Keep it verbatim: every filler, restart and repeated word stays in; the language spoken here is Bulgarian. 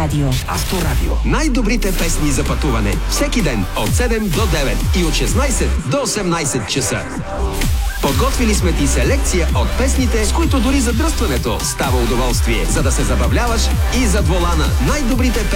Авторадио. Авторадио. Най-добрите песни за пътуване. Всеки ден от седем до девет и от шестнайсет до осемнайсет часа. Подготвили сме ти селекция от песните, с които дори задръстването става удоволствие, за да се забавляваш и зад волана. Най-добрите песни